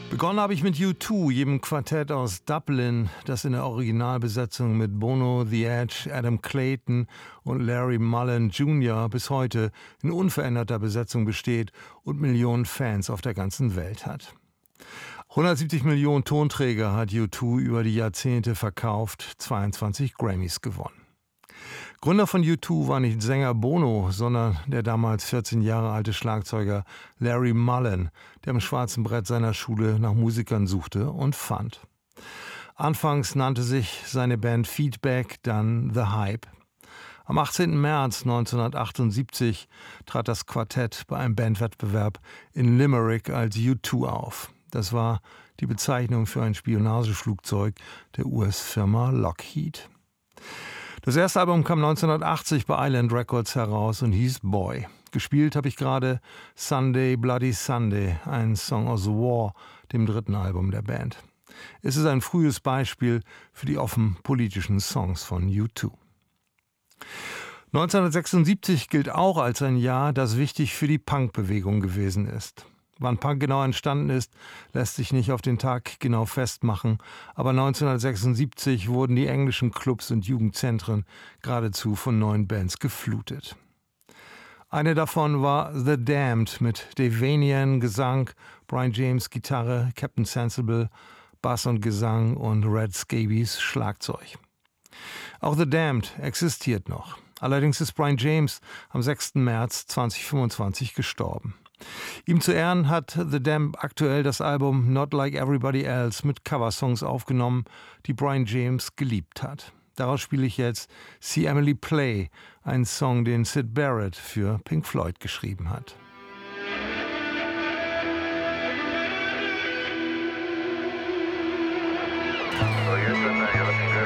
Begonnen habe ich mit U2, jedem Quartett aus Dublin, das in der Originalbesetzung mit Bono, The Edge, Adam Clayton und Larry Mullen Jr. bis heute in unveränderter Besetzung besteht und Millionen Fans auf der ganzen Welt hat. 170 Millionen Tonträger hat U2 über die Jahrzehnte verkauft, 22 Grammys gewonnen. Gründer von U2 war nicht Sänger Bono, sondern der damals 14 Jahre alte Schlagzeuger Larry Mullen, der am schwarzen Brett seiner Schule nach Musikern suchte und fand. Anfangs nannte sich seine Band Feedback, dann The Hype. Am 18. März 1978 trat das Quartett bei einem Bandwettbewerb in Limerick als U2 auf. Das war die Bezeichnung für ein Spionageflugzeug der US-Firma Lockheed. Das erste Album kam 1980 bei Island Records heraus und hieß Boy. Gespielt habe ich gerade Sunday Bloody Sunday, ein Song aus The War, dem dritten Album der Band. Es ist ein frühes Beispiel für die offen politischen Songs von U2. 1976 gilt auch als ein Jahr, das wichtig für die Punkbewegung gewesen ist. Wann Punk genau entstanden ist, lässt sich nicht auf den Tag genau festmachen, aber 1976 wurden die englischen Clubs und Jugendzentren geradezu von neuen Bands geflutet. Eine davon war The Damned mit Dave Vanian Gesang, Brian James Gitarre, Captain Sensible Bass und Gesang und Red Scabies Schlagzeug. Auch The Damned existiert noch. Allerdings ist Brian James am 6. März 2025 gestorben. Ihm zu Ehren hat The Damned aktuell das Album Not Like Everybody Else mit Coversongs aufgenommen, die Brian James geliebt hat. Daraus spiele ich jetzt See Emily Play, einen Song, den Syd Barrett für Pink Floyd geschrieben hat. So you're looking good.